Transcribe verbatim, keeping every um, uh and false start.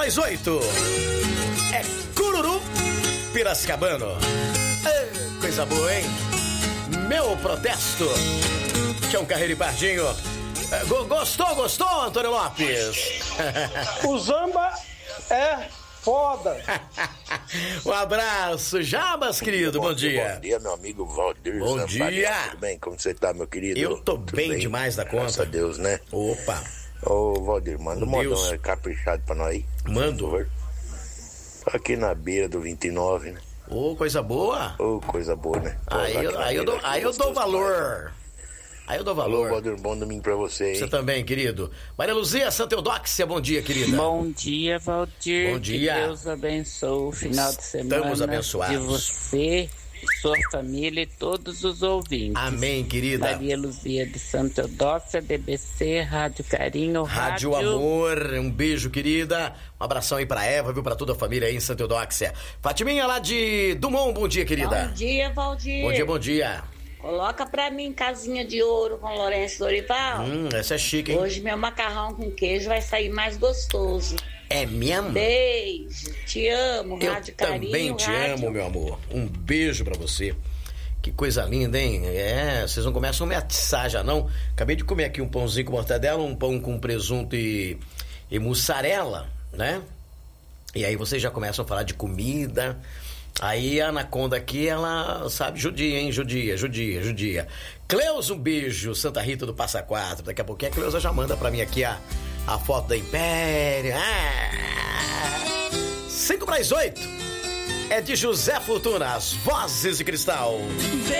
para as oito. É Cururu Piracicabano. É, coisa boa, hein? Meu protesto. Tião Carreiro e Pardinho. É, gostou, gostou, Antônio Lopes? O Zamba é foda. Um abraço, Jabas, querido, bom, bom dia. dia. Bom dia, meu amigo Valdir. Bom Zamba. dia. Tudo bem? Como você tá, meu querido? Eu tô Tudo bem, bem demais da conta. Graças a Deus, né? Opa. Ô, Valdir, manda um modão caprichado pra nós aí. Mando. Aqui na beira do vinte e nove, né? Ô, oh, coisa boa. Ô, oh, coisa boa, né? Aí, eu, aí, eu, dou, aí eu dou valor. Aí eu dou valor. Alô, Valdir, bom domingo pra você, hein? Você também, querido. Maria Luzia, Santa Eudóxia, bom dia, querida. Bom dia, Valdir. Bom dia. Que Deus abençoe o final de semana. Estamos abençoados. De você, sua família e todos os ouvintes. Amém, querida. Maria Luzia de Santa Eudóxia, D B C, Rádio Carinho, Rádio, Rádio Amor. Um beijo, querida. Um abração aí pra Eva, viu? Pra toda a família aí em Santa Eudóxia. Fatiminha lá de Dumont, bom dia, querida. Bom dia, Valdir. Bom dia, bom dia. Coloca pra mim casinha de ouro com Lourenço Dorival. Hum, essa é chique, hein? Hoje meu macarrão com queijo vai sair mais gostoso. É mesmo? Beijo, te amo, Eu Rádio Carinho. Eu também te rádio... amo, meu amor. Um beijo pra você. Que coisa linda, hein? É, vocês não começam a me atiçar já, não? Acabei de comer aqui um pãozinho com mortadela, um pão com presunto e, e mussarela, né? E aí vocês já começam a falar de comida. Aí a Anaconda aqui, ela sabe, judia, hein? Judia, judia, judia. Cleusa, um beijo. Santa Rita do Passa Quatro. Daqui a pouquinho a Cleusa já manda pra mim aqui a, a foto da Império. Ah! Cinco para as oito. É de José Fortuna, as Vozes de Cristal.